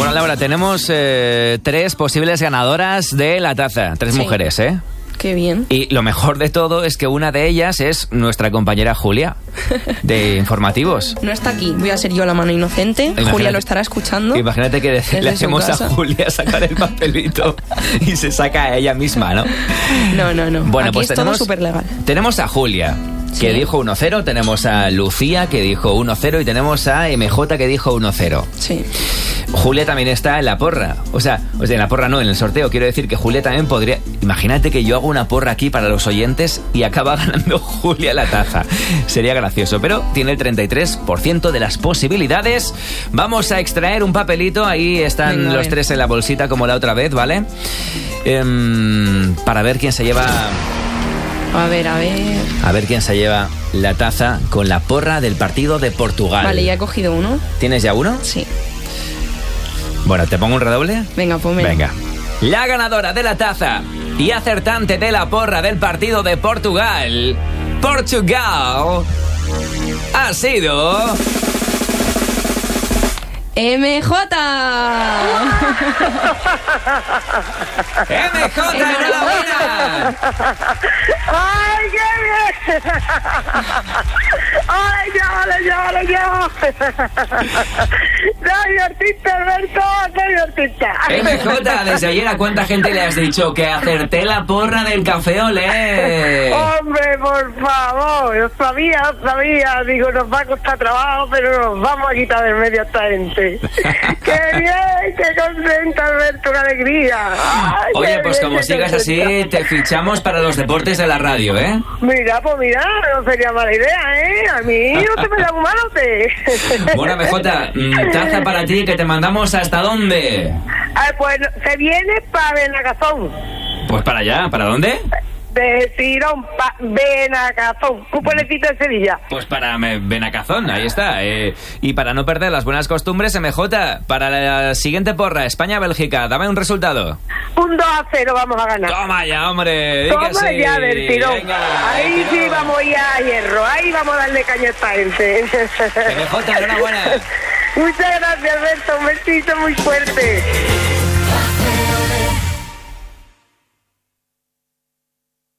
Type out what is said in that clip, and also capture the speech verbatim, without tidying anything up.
Bueno, Laura, tenemos eh, tres posibles ganadoras de la taza. Tres sí. mujeres, ¿eh? Qué bien. Y lo mejor de todo es que una de ellas es nuestra compañera Julia, de Informativos. No está aquí, voy a ser yo la mano inocente. Imagínate, Julia lo estará escuchando. Imagínate que le hacemos a Julia sacar el papelito y se saca a ella misma, ¿no? No, no, no. Bueno, aquí pues es tenemos, todo súper legal. Tenemos a Julia, que sí. dijo uno cero, tenemos a Lucía, que dijo uno cero, y tenemos a M J, que dijo uno cero. Sí. Julia también está en la porra. O sea, o sea, en la porra no, en el sorteo. Quiero decir que Julia también podría... Imagínate que yo hago una porra aquí para los oyentes y acaba ganando Julia la taza. Sería gracioso, pero tiene el treinta y tres por ciento de las posibilidades. Vamos a extraer un papelito. Ahí están Venga, los tres en la bolsita como la otra vez, ¿vale? Eh, para ver quién se lleva... A ver, a ver... A ver quién se lleva la taza con la porra del partido de Portugal. Vale, ya he cogido uno. ¿Tienes ya uno? Sí. Bueno, ¿te pongo un redoble? Venga, ponme. Venga. La ganadora de la taza y acertante de la porra del partido de Portugal, Portugal, ha sido... M J. M J, enhorabuena. ¡Ay, qué bien! ¡Ay, ya, ya, ya! ¡Qué divertiste, Alberto! ¡Qué divertiste! M J, desde ayer, ¿a cuánta gente le has dicho que acerté la porra del Café Olé? ¡Hombre, por favor! Yo sabía, sabía. Digo, nos va a costar trabajo, pero nos vamos a quitar del medio a esta gente. ¡Qué bien! ¡Qué contenta, Alberto! ¡Qué alegría! Ay, Oye, pues bien, como sigas así, te fichamos para los deportes de la radio, ¿eh? Mira, pues mira, no sería mala idea, ¿eh? A mí no te me da un malote. Bueno, M J, taza para ti, que te mandamos ¿hasta dónde? Ah, pues se viene para Benacazón. Pues para allá, ¿para dónde? De Sirón, pa Benacazón, un pueblecito de Sevilla. Pues para me, Benacazón, ahí está. Eh, y para no perder las buenas costumbres, M J, para la siguiente porra, España-Bélgica, dame un resultado. Un dos a cero vamos a ganar. Toma ya, hombre. Toma sí. ya del tirón. Venga, ahí sí vamos ya a hierro, ahí vamos a darle caña a esta gente. M J, enhorabuena. Muchas gracias, Alberto, un besito muy fuerte.